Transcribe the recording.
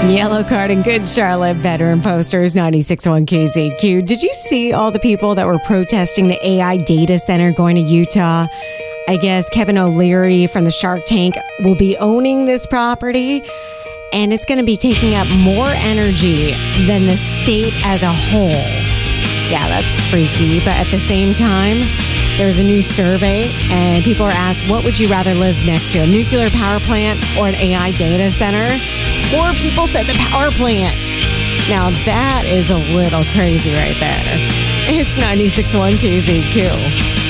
Yellow card and good Charlotte veteran posters, 96.1 KZQ. Did you see all the people that were protesting the AI data center going to Utah? I guess Kevin O'Leary from the Shark Tank will be owning this property, and it's going to be taking up more energy than the state as a whole. Yeah, that's freaky. But at the same time, there's a new survey, and people are asked, what would you rather live next to, a nuclear power plant or an AI data center? More people said the power plant. Now, that is a little crazy right there. It's 96.1 KZQ.